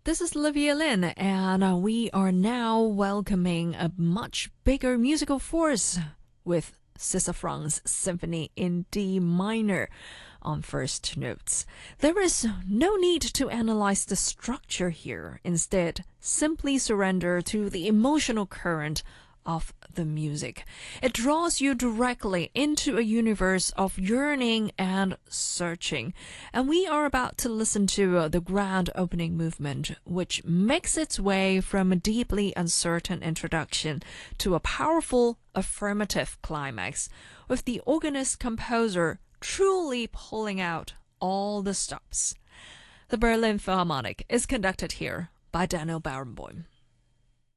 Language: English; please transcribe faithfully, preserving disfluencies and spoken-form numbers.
This is Livia Lin, and uh, we are now welcoming a much bigger musical force with César Franck's Symphony in D minor on first notes. There is no need to analyze the structure here. Instead, simply surrender to the emotional current of the music. It draws you directly into a universe of yearning and searching. And we are about to listen to uh, the grand opening movement, which makes its way from a deeply uncertain introduction to a powerful affirmative climax, with the organist-composer truly pulling out all the stops. The Berlin Philharmonic is conducted here by Daniel Barenboim.